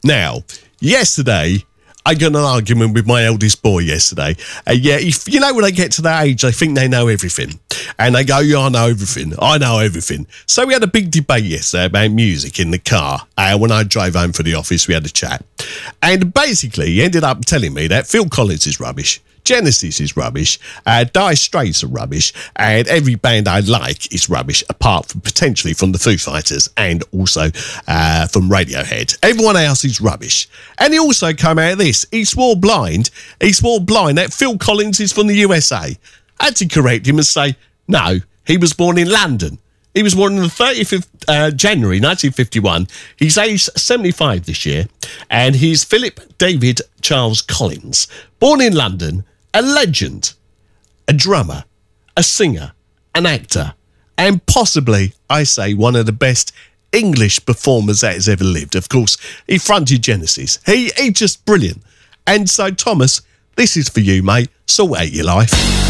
Now, yesterday, I got in an argument with my eldest boy yesterday. If you know, when they get to that age, they think they know everything. And they go, yeah, I know everything. I know everything. So we had a big debate yesterday about music in the car. When I drove home for the office, we had a chat. And basically, he ended up telling me that Phil Collins is rubbish. Genesis is rubbish, Dire Straits are rubbish, and every band I like is rubbish, apart from potentially from the Foo Fighters and also from Radiohead. Everyone else is rubbish. And he also came out of this. He swore blind that Phil Collins is from the USA. I had to correct him and say, no, he was born in London. He was born on the 30th January 1951. He's aged 75 this year, and he's Philip David Charles Collins, born in London, a legend, a drummer, a singer, an actor, and possibly, I say, one of the best English performers that has ever lived. Of course, he fronted Genesis. He's just brilliant. And so, Thomas, this is for you, mate. Sort out your life.